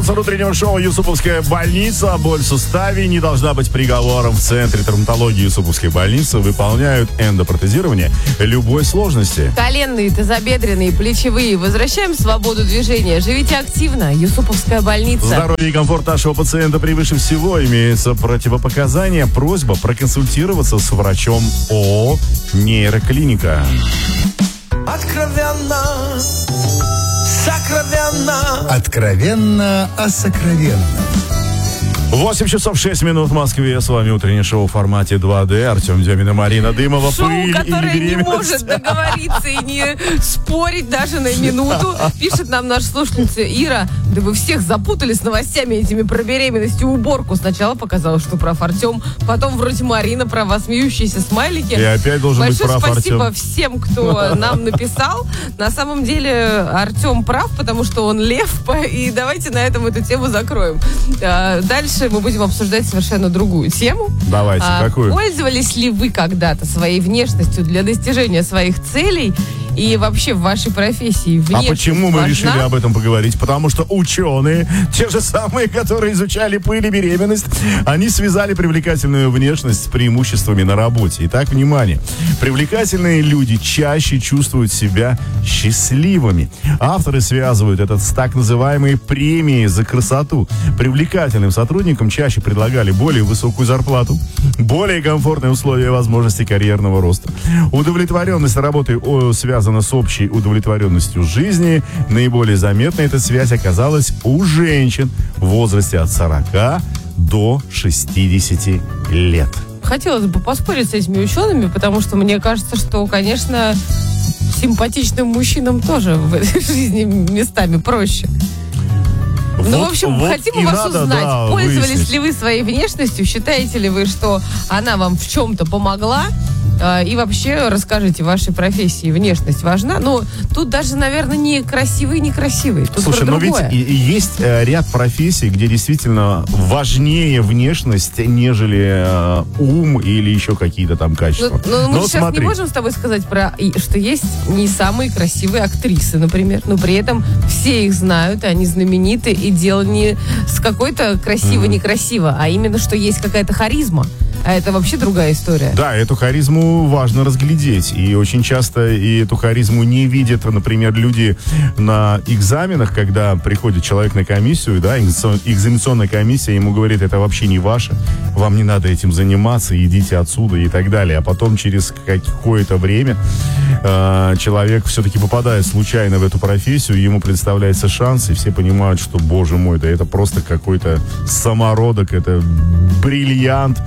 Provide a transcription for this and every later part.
Шансон утреннего шоу «Юсуповская больница». Боль в суставе не должна быть приговором. В Центре травматологии Юсуповской больницы выполняют эндопротезирование любой сложности. Коленные, тазобедренные, плечевые. Возвращаем свободу движения. Живите активно. Юсуповская больница. Здоровье и комфорт нашего пациента превыше всего. Имеются противопоказания. Просьба проконсультироваться с врачом ООО «Нейроклиника». Откровенно, сокровенно. Откровенно о сокровенном. 8 часов 6 минут в Москве. С вами утреннее шоу в формате 2D. Артем Демин и Марина Дымова. Шоу, Пыль которое и не беременность. может договориться и не спорить даже на минуту. Пишет нам наша слушательница Ира: да вы всех запутали с новостями этими про беременность и уборку. Сначала показалось, что прав Артем, потом вроде Марина права, смеющиеся смайлики. И опять должен быть прав спасибо Артем. всем, кто нам написал. На самом деле Артем прав, потому что он лев, и давайте на этом эту тему закроем. Дальше мы будем обсуждать совершенно другую тему. Давайте, какую? Пользовались ли вы когда-то своей внешностью для достижения своих целей? И вообще в вашей профессии внешность А почему мы важна? решили об этом поговорить? Потому что ученые, те же самые, которые изучали пыль и беременность, они связали привлекательную внешность с преимуществами на работе. Итак, внимание. Привлекательные люди чаще чувствуют себя счастливыми. Авторы связывают это с так называемой премией за красоту. Привлекательным сотрудникам чаще предлагали более высокую зарплату, более комфортные условия и возможности карьерного роста. Удовлетворенность работой связана с общей удовлетворенностью жизни. Наиболее заметной эта связь оказалась у женщин в возрасте от 40 до 60 лет. Хотелось бы поспорить с этими учеными, потому что мне кажется, что, конечно, симпатичным мужчинам тоже в этой жизни местами проще. Ну, в общем, хотим у вас узнать, пользовались выяснить. ли вы своей внешностью, считаете ли вы, что она вам в чем-то помогла? И вообще расскажите, в вашей профессии внешность важна? Ну, тут даже, наверное, не красивый, некрасивый. Тут Слушай, про но ведь другое. есть ряд профессий, где действительно важнее внешность, нежели ум или еще какие-то там качества. Но мы Но сейчас смотри. не можем с тобой сказать что есть не самые красивые актрисы, например. Но при этом все их знают, они знамениты. И дело не с какой-то красиво-некрасиво, а именно, что есть какая-то харизма. А это вообще другая история. Да, эту харизму важно разглядеть. И очень часто и эту харизму не видят, например, люди на экзаменах, когда приходит человек на комиссию, да, экзаменационная комиссия ему говорит: это вообще не ваше, вам не надо этим заниматься, идите отсюда и так далее. А потом через какое-то время человек все-таки попадает случайно в эту профессию, ему представляется шанс, и все понимают, что, боже мой, да это просто какой-то самородок, это бриллиант.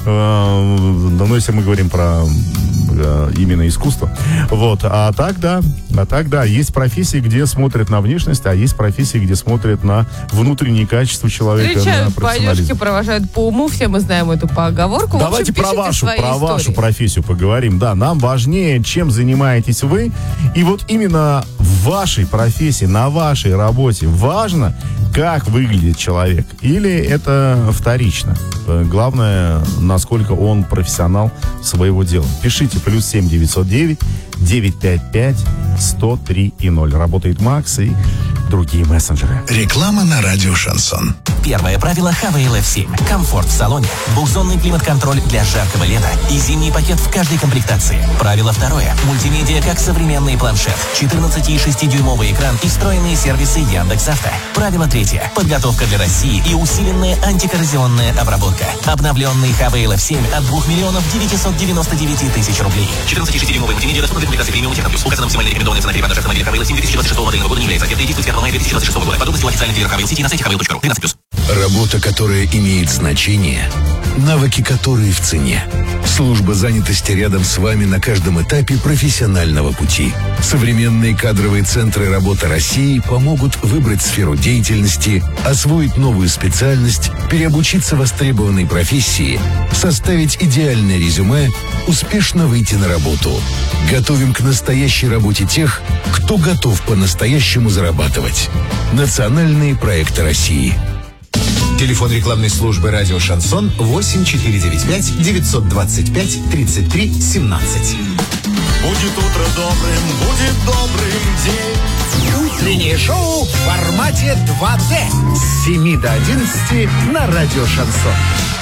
Но если мы говорим про именно искусство. Вот. А так, да, есть профессии, где смотрят на внешность, а есть профессии, где смотрят на внутренние качества человека, на Встречают по профессионализм. одежке, провожают по уму, все мы знаем эту поговорку. Давайте в общем, про пишите свои вашу истории. профессию поговорим. Да, нам важнее, чем занимаетесь вы. И вот именно в вашей профессии, на вашей работе важно, как выглядит человек. Или это вторично. Главное, насколько он профессионал своего дела. Пишите +7 909 955 103 и 0. Работает Макс и другие мессенджеры. Реклама на радио «Шансон». Первое правило ХВЛ F7. Комфорт в салоне, двухзонный климат-контроль для жаркого лета и зимний пакет в каждой комплектации. Правило второе. Мультимедиа как современный планшет, 14,6-дюймовый экран и встроенные сервисы Яндекс.Авто. Правило третье. Подготовка для России и усиленная антикоррозионная обработка. Обновленный ХВЛ F7 от 2 999 000 рублей. 14,6-дюймовый мультимедиа доступен для комплектации премиум технопюс. Указана максимально рекомендованная цена перевода автомобиля ХВЛ F7 2026 модельного года не является. Ответ действует с 5 мая 2026 года. Подробности у официальных дилеров ХВЛ сети на сайте hvel.ru. 13+. Работа, которая имеет значение, навыки, которые в цене. Служба занятости рядом с вами на каждом этапе профессионального пути. Современные кадровые центры работы России помогут выбрать сферу деятельности, освоить новую специальность, переобучиться востребованной профессии, составить идеальное резюме, успешно выйти на работу. Готовим к настоящей работе тех, кто готов по-настоящему зарабатывать. Национальные проекты России. Телефон рекламной службы «Радио Шансон» 8495 925 33 17. Будет утро добрым, будет добрым день. Утреннее шоу в формате 2D с 7 до 11 на радио «Шансон».